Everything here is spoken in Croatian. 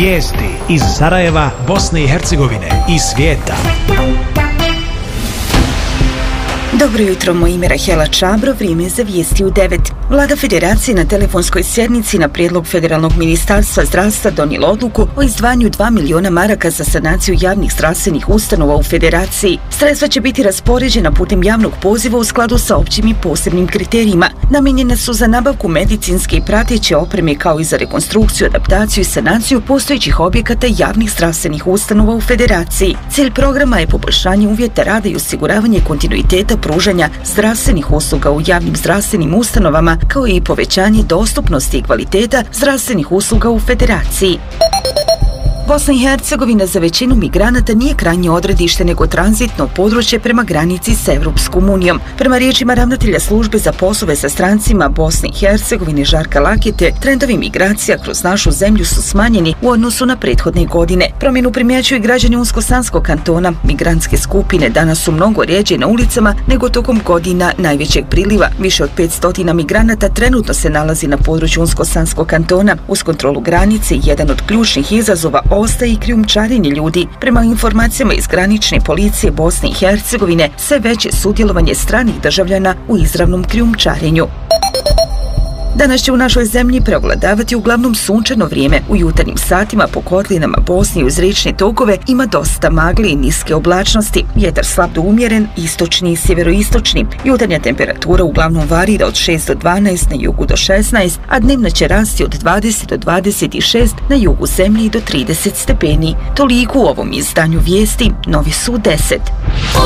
Vijesti iz Sarajeva, Bosne i Hercegovine i svijeta. Dobro jutro, moje ime je Rahela Čabro, vrijeme je za vijesti u 9. Vlada Federacije na telefonskoj sjednici na prijedlog Federalnog ministarstva zdravstva donijela odluku o izdvajanju 2 miliona maraka za sanaciju javnih zdravstvenih ustanova u Federaciji. Sredstva će biti raspoređena putem javnog poziva u skladu sa općim i posebnim kriterijima. Namijenjene su za nabavku medicinske i prateće opreme kao i za rekonstrukciju, adaptaciju i sanaciju postojećih objekata javnih zdravstvenih ustanova u Federaciji. Cilj programa je poboljšanje uvjeta rada i osiguravanje kontinuiteta pružanja zdravstvenih usluga u javnim zdravstvenim ustanovama, kao i povećanje dostupnosti i kvaliteta zdravstvenih usluga u Federaciji. Bosna i Hercegovina za većinu migranata nije krajnje odredište nego tranzitno područje prema granici s Europskom unijom. Prema riječima ravnatelja službe za poslove sa strancima Bosne i Hercegovine Žarka Lakete, trendovi migracija kroz našu zemlju su smanjeni u odnosu na prethodne godine. Promjenu primjećuju i građani Unsko-Sanskog kantona. Migrantske skupine danas su mnogo rjeđe na ulicama nego tokom godina najvećeg priliva. Više od 500 migranata trenutno se nalazi na području Unsko-Sanskog kantona. Uz kontrolu granice, jedan od ključnih izazova ostaje i krijumčarenje ljudi. Prema informacijama iz granične policije Bosne i Hercegovine, sve veće sudjelovanje stranih državljana u izravnom krijumčarenju. Danas će u našoj zemlji prevladavati uglavnom sunčano vrijeme. U jutarnjim satima po kotlinama Bosne i uz riječne tokove ima dosta magle i niske oblačnosti. Vjetar slab do umjeren, istočni i sjeveroistočni. Jutarnja temperatura uglavnom varira od 6 do 12, na jugu do 16, a dnevna će rasti od 20 do 26, na jugu zemlje i do 30 stepeni. Toliko u ovom izdanju vijesti, novi su 10.